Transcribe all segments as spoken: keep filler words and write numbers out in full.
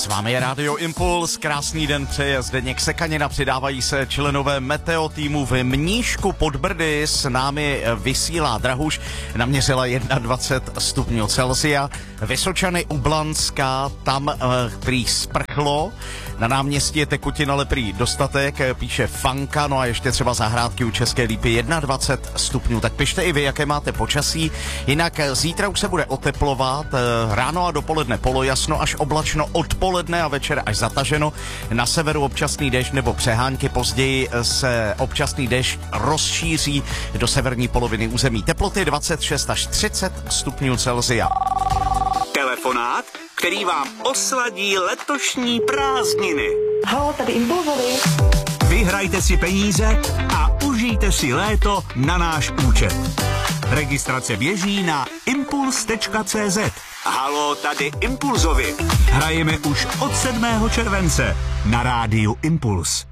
S vámi je Rádio Impuls, krásný den přeje Zdeněk Sekanina, přidávají se členové Meteo týmu v Mníšku pod Brdy, s námi vysílá Drahuš, naměřila dvacet jedna stupňů Celsia, Vysočany u Blanska, tam prý sprchlo, na náměstí je tekutin, ale prý dostatek, píše Fanka, no a ještě třeba zahrádky u České Lípy dvacet jedna stupňů, tak pište i vy, jaké máte počasí, jinak zítra už se bude oteplovat, ráno a dopoledne polojasno až oblačno, odpoledne a večer až zataženo, na severu občasný déšť nebo přehánky, později se občasný déšť rozšíří do severní poloviny území. Teploty dvacet šest až třicet stupňů Celsia. Telefonát, který vám osladí letošní prázdniny. Halo, tady Impulzovi. Vyhrajte si peníze a užijte si léto na náš účet. Registrace běží na impuls tečka cé zet. Halo, tady Impulzovi. Hrajeme už od sedmého července na rádiu Impuls.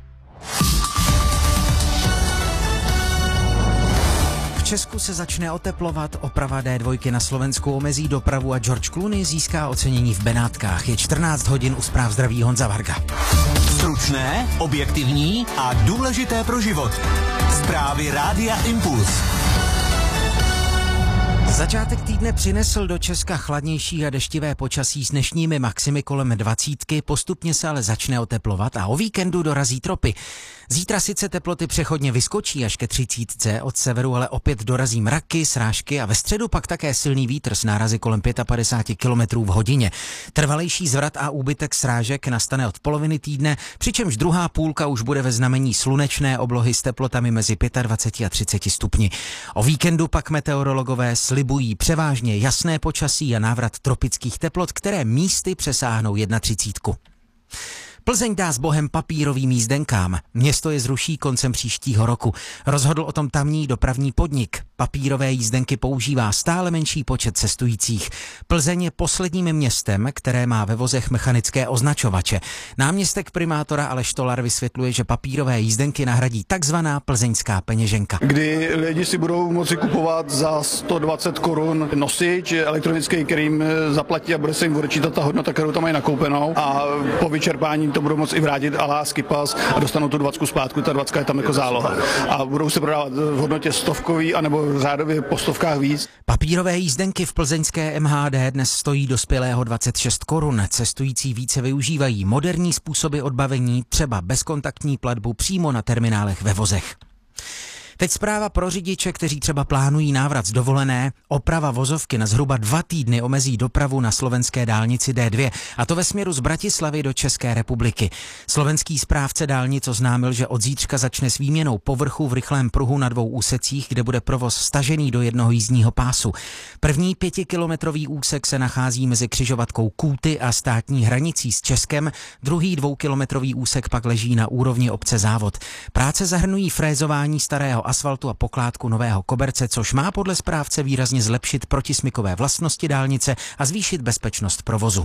V Česku se začne oteplovat, oprava dé dva na Slovensku omezí dopravu a George Clooney získá ocenění v Benátkách. Je čtrnáct hodin, u zpráv zdraví Honza Varga. Stručné, objektivní a důležité pro život. Zprávy rádia Impuls. Začátek týdne přinesl do Česka chladnější a deštivé počasí s dnešními maximy kolem dvacítky, postupně se ale začne oteplovat a o víkendu dorazí tropy. Zítra sice teploty přechodně vyskočí až ke třicítce, od severu ale opět dorazí mraky, srážky a ve středu pak také silný vítr s nárazy kolem padesát pět kilometrů v hodině. Trvalejší zvrat a úbytek srážek nastane od poloviny týdne, přičemž druhá půlka už bude ve znamení slunečné oblohy s teplotami mezi dvaceti pěti a třiceti stupni. O víkendu pak meteorologové slibují převážně jasné počasí a návrat tropických teplot, které místy přesáhnou třicítku. Plzeň dá s bohem papírovým jízdenkám. Město je zruší koncem příštího roku. Rozhodl o tom tamní dopravní podnik. Papírové jízdenky používá stále menší počet cestujících. Plzeň je posledním městem, které má ve vozech mechanické označovače. Náměstek primátora Aleš Tolar vysvětluje, že papírové jízdenky nahradí takzvaná plzeňská peněženka. Kdy lidi si budou moci kupovat za sto dvacet korun nosič elektronický, kterým zaplatí a bude se jim odečítat ta hodnota, kterou tam mají nakoupenou, a po vyčerpání to budou moci i vrátit alá skipas a dostanou tu dvacku zpátku, ta dvacka je tam jako záloha. A budou se prodávat v hodnotě stovkový anebo řádově po stovkách víc. Papírové jízdenky v plzeňské em há dé dnes stojí dospělého dvacet šest korun. Cestující více využívají moderní způsoby odbavení, třeba bezkontaktní platbu přímo na terminálech ve vozech. Teď zpráva pro řidiče, kteří třeba plánují návrat z dovolené. Oprava vozovky na zhruba dva týdny omezí dopravu na slovenské dálnici dé dva, a to ve směru z Bratislavy do České republiky. Slovenský správce dálnic oznámil, že od zítřka začne s výměnou povrchu v rychlém pruhu na dvou úsecích, kde bude provoz stažený do jednoho jízdního pásu. První pětikilometrový úsek se nachází mezi křižovatkou Kůty a státní hranicí s Českem, druhý dvoukilometrový úsek pak leží na úrovni obce Závod. Práce zahrnují frézování starého asfaltu a pokládku nového koberce, což má podle správce výrazně zlepšit protismykové vlastnosti dálnice a zvýšit bezpečnost provozu.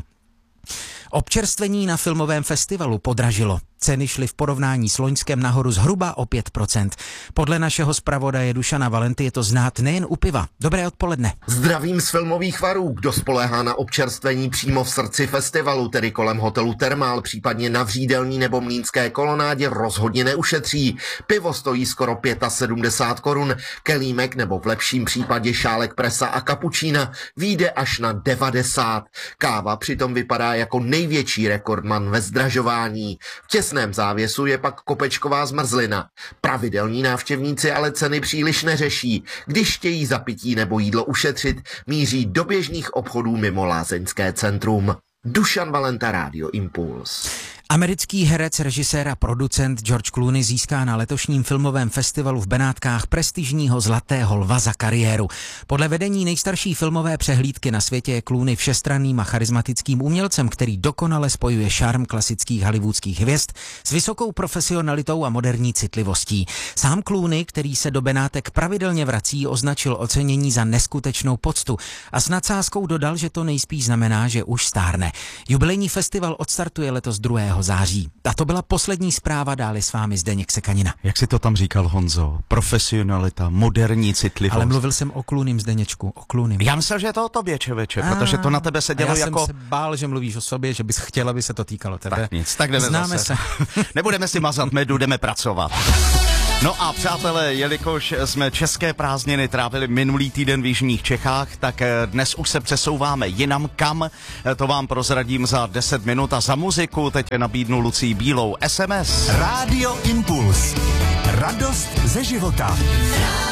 Občerstvení na filmovém festivalu podražilo. Ceny šly v porovnání s loňskem nahoru zhruba o pět procent. Podle našeho zpravodaje Dušana Valenty je to znát nejen u piva. Dobré odpoledne. Zdravím z filmových varů. Kdo spoléhá na občerstvení přímo v srdci festivalu, tedy kolem hotelu Thermal, případně na Vřídelní nebo Mlýnské kolonádě, rozhodně neušetří. Pivo stojí skoro sedmdesát pět korun, kelímek nebo v lepším případě šálek presa a kapučína vyjde až na devadesát. Káva přitom vypadá jako největší rekordman ve zdražování. V těsném závěsu je pak kopečková zmrzlina. Pravidelní návštěvníci ale ceny příliš neřeší. Když chtějí za pití nebo jídlo ušetřit, míří do běžných obchodů mimo lázeňské centrum. Dušan Valenta, Rádio Impuls. Americký herec, režisér a producent George Clooney získá na letošním filmovém festivalu v Benátkách prestižního Zlatého lva za kariéru. Podle vedení nejstarší filmové přehlídky na světě je Clooney všestranným a charismatickým umělcem, který dokonale spojuje šarm klasických hollywoodských hvězd s vysokou profesionalitou a moderní citlivostí. Sám Clooney, který se do Benátek pravidelně vrací, označil ocenění za neskutečnou poctu a s nadsázkou dodal, že to nejspíš znamená, že už stárne. Jubilejní festival odstartuje letos druhého druhého září. A to byla poslední zpráva, dále s vámi Zdeněk Sekanina. Jak si to tam říkal, Honzo? Profesionalita, moderní citlivost. Ale mluvil jsem o Klunym, Zdeněčku, o Klunym. Já myslel, že je to o tobě, člověče, protože to na tebe se dělo já jako... Já jsem se bál, že mluvíš o sobě, že bys chtěla, aby se to týkalo tebe. Tak nic, tak jdeme Známe zase. se. Nebudeme si mazat medu, jdeme pracovat. No a přátelé, jelikož jsme české prázdniny trávili minulý týden v jižních Čechách, tak dnes už se přesouváme jinam kam, to vám prozradím za deset minut a za muziku teď nabídnu Lucii Bílou. S M S. Rádio Impuls. Radost ze života.